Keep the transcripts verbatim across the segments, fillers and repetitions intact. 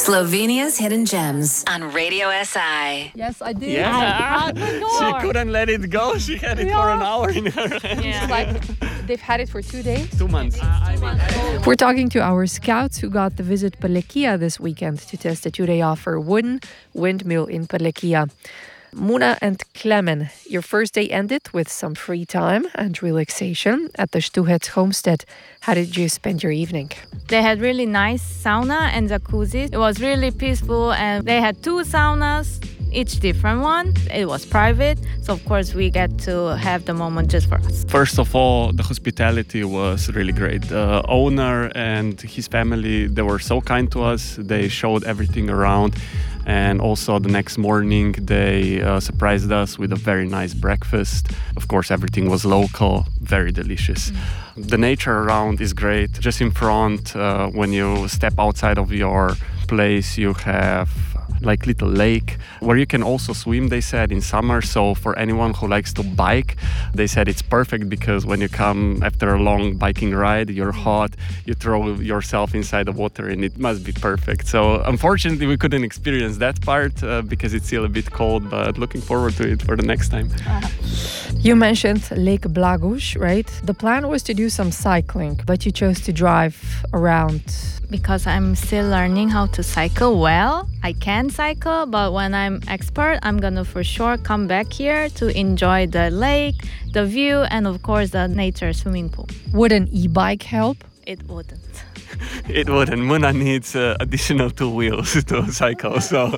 Slovenia's Hidden Gems on Radio S I. Yes, I did. Yeah. I She couldn't let it go. She had it Yeah. for an hour in her hand. It's like they've had it for two days. Two months. We're talking to our scouts who got to visit Pelekia this weekend to test a two-day offer wooden windmill in Pelekia. Muna and Clemen, your first day ended with some free time and relaxation at the Stuhets homestead. How did you spend your evening? They had really nice sauna and jacuzzi. It was really peaceful, and they had two saunas, each different one. It was private, so of course we get to have the moment just for us. First of all, the hospitality was really great. The owner and his family, they were so kind to us. They showed everything around. And also the next morning, they uh, surprised us with a very nice breakfast. Of course, everything was local, very delicious. Mm. The nature around is great. Just in front, uh, when you step outside of your place, you have like little lake where you can also swim, they said, in summer. So for anyone who likes to bike, they said it's perfect because when you come after a long biking ride, you're hot, you throw yourself inside the water and it must be perfect. So unfortunately we couldn't experience that part uh, because it's still a bit cold, but looking forward to it for the next time. Uh-huh. You mentioned Lake Blagoš, right? The plan was to do some cycling, but you chose to drive around. Because I'm still learning how to cycle well. I can cycle, but when I'm expert, I'm gonna for sure come back here to enjoy the lake, the view, and of course the nature swimming pool. Would an e-bike help? It wouldn't. It wouldn't. Muna needs uh, additional two wheels to cycle, so...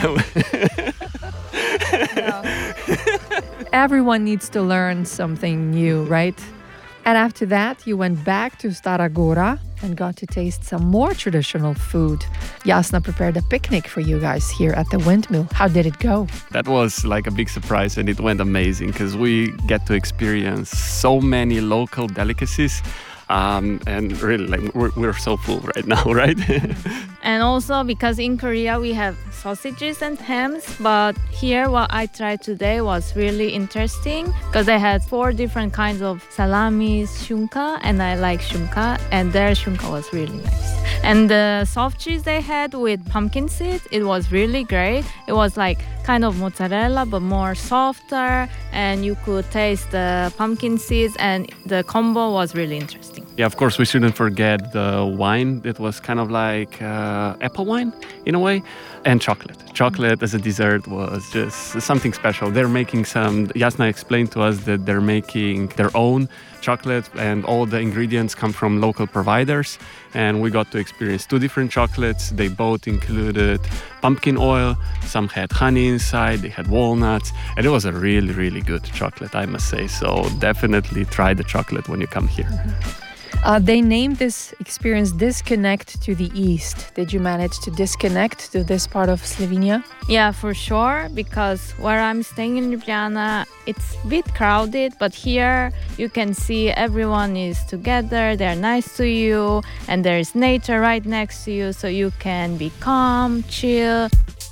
Everyone needs to learn something new, right? And after that, you went back to Stara Gora and got to taste some more traditional food. Jasna prepared a picnic for you guys here at the windmill. How did it go? That was like a big surprise, and it went amazing because we get to experience so many local delicacies. Um, and really, like, we're, we're so full right now, right? And also because in Korea we have sausages and hams, but here what I tried today was really interesting because they had four different kinds of salamis, shunka, and I like shunka, and their shunka was really nice. And the soft cheese they had with pumpkin seeds, it was really great. It was like kind of mozzarella, but more softer, and you could taste the pumpkin seeds, and the combo was really interesting. Yeah, of course, we shouldn't forget the wine. It was kind of like uh, apple wine in a way, and chocolate. Chocolate as a dessert was just something special. They're making some, Jasna explained to us that they're making their own chocolate, and all the ingredients come from local providers. And we got to experience two different chocolates. They both included pumpkin oil, some had honey inside, they had walnuts, and it was a really, really good chocolate, I must say. So definitely try the chocolate when you come here. Mm-hmm. Uh, they named this experience Disconnect to the East. Did you manage to disconnect to this part of Slovenia? Yeah, for sure, because where I'm staying in Ljubljana, it's a bit crowded, but here you can see everyone is together, they're nice to you, and there's nature right next to you, so you can be calm, chill.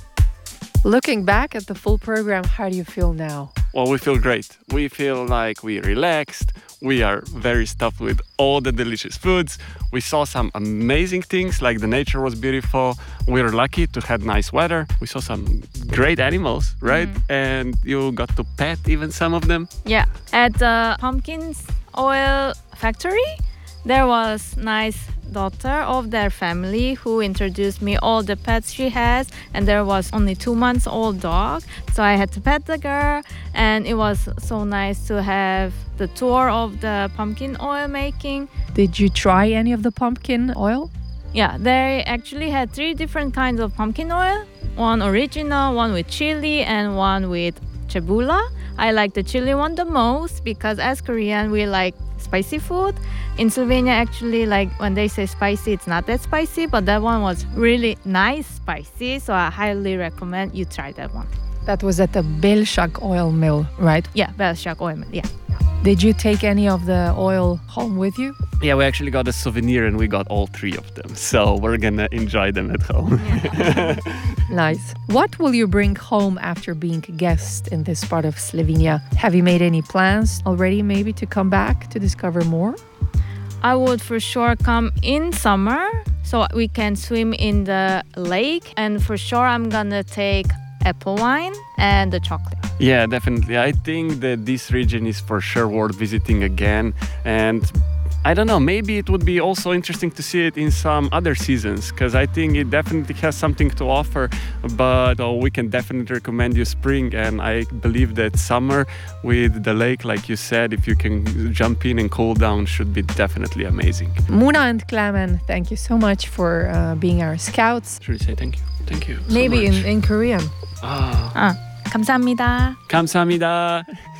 Looking back at the full program, how do you feel now? Well, we feel great. We feel like we relaxed. We are very stuffed with all the delicious foods. We saw some amazing things, like the nature was beautiful. We were lucky to have nice weather. We saw some great animals, right? Mm. And you got to pet even some of them. Yeah, at the pumpkin oil factory, there was nice daughter of their family who introduced me all the pets she has, and there was only two months old dog, so I had to pet the girl, and it was so nice to have the tour of the pumpkin oil making. Did you try any of the pumpkin oil? Yeah, they actually had three different kinds of pumpkin oil, one original, one with chili, and one with cebula. I like the chili one the most because as Korean we like spicy food. In Slovenia, actually, like when they say spicy, it's not that spicy, but that one was really nice spicy, so I highly recommend you try that one. That was at the Belšak oil mill, right? Yeah, Belšak oil mill, yeah. Did you take any of the oil home with you? Yeah, we actually got a souvenir and we got all three of them, so we're gonna enjoy them at home. Yeah. Nice. What will you bring home after being a guest in this part of Slovenia? Have you made any plans already maybe to come back to discover more? I would for sure come in summer so we can swim in the lake. And for sure, I'm gonna take apple wine and the chocolate. Yeah, definitely. I think that this region is for sure worth visiting again. And I don't know, maybe it would be also interesting to see it in some other seasons, because I think it definitely has something to offer. But uh, we can definitely recommend you spring, and I believe that summer with the lake, like you said, if you can jump in and cool down, should be definitely amazing. Muna and Clemen, thank you so much for uh, being our scouts. Should we say thank you? Thank you. So Maybe much. in, in Korean. Ah. Ah, 감사합니다. 감사합니다.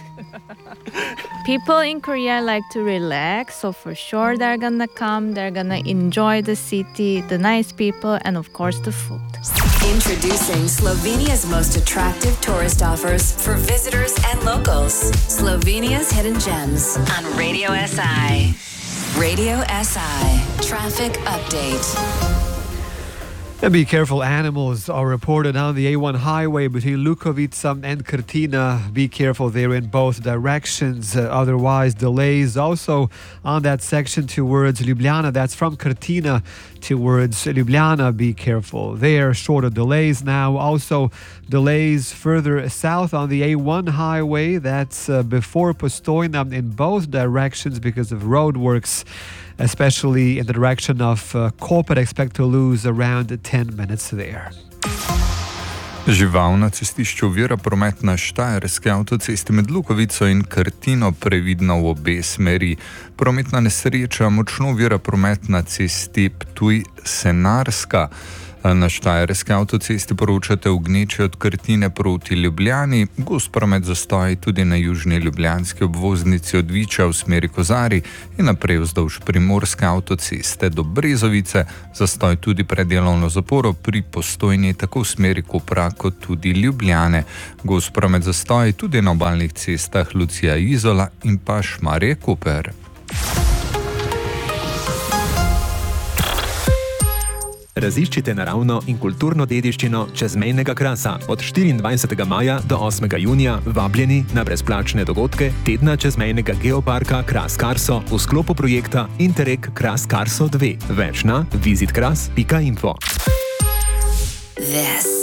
People in Korea like to relax, so for sure they're gonna come, they're gonna enjoy the city, the nice people, and of course the food. Introducing Slovenia's most attractive tourist offers for visitors and locals. Slovenia's Hidden Gems on Radio S I. Radio S I. Traffic update. And be careful, animals are reported on the A one highway between Lukovica and Krtina. Be careful there in both directions. Uh, otherwise, delays also on that section towards Ljubljana. That's from Krtina towards Ljubljana. Be careful there. Shorter delays now. Also, delays further south on the A one highway. That's uh, before Postojna in both directions because of roadworks, especially in the direction of uh, Koper. Expect to lose around ten minutes there. Žival na cestišču ovira promet na Štajerski avtocesti med Lukovico in Krtino, previdno v obe smeri. Prometna nesreča močno ovira promet na cesti Ptuj-Senarska. Na Štajerski avtocesti poročate v gneči od Krtine proti Ljubljani, gost promet zastoji tudi na južni ljubljanski obvoznici od Viča v smeri Kozari in naprej vzdolž Primorske avtoceste do Brezovice, zastoj tudi pred delovno zaporo pri Postojni tako v smeri Kopra kot tudi Ljubljane. Gost promet zastoji tudi na obalnih cestah Lucija Izola in pa Šmarje Koper. Raziščite naravno in kulturno dediščino čezmejnega Krasa. Od štiriindvajsetega maja do osmega junija vabljeni na brezplačne dogodke tedna čezmejnega geoparka Kras Karso v sklopu projekta Interreg Kras Karso dva. Več na visit kras pika info. This